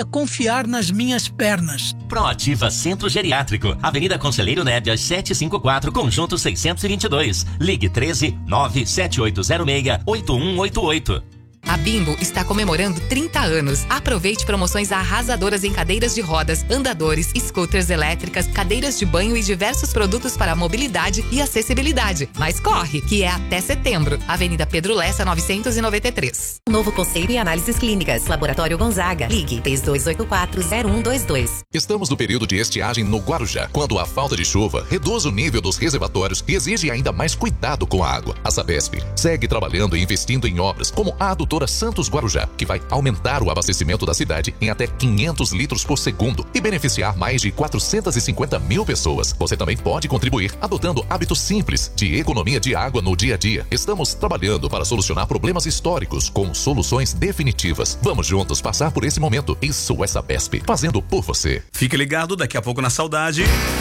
poderia confiar nas minhas pernas. Proativa Centro Geriátrico, Avenida Conselheiro Nébias 754, Conjunto 622. Ligue 13 97806 8188. A Bimbo está comemorando 30 anos. Aproveite promoções arrasadoras em cadeiras de rodas, andadores, scooters elétricas, cadeiras de banho e diversos produtos para mobilidade e acessibilidade. Mas corre, que é até setembro. Avenida Pedro Lessa, 993. Novo conceito e análises clínicas. Laboratório Gonzaga. Ligue 3284-0122. Estamos no período de estiagem no Guarujá, quando a falta de chuva reduz o nível dos reservatórios e exige ainda mais cuidado com a água. A Sabesp segue trabalhando e investindo em obras como a adutora Santos Guarujá, que vai aumentar o abastecimento da cidade em até 500 litros por segundo e beneficiar mais de 450 mil pessoas. Você também pode contribuir adotando hábitos simples de economia de água no dia a dia. Estamos trabalhando para solucionar problemas históricos com soluções definitivas. Vamos juntos passar por esse momento. Isso é Sabesp, fazendo por você. Fique ligado, daqui a pouco na Saudade.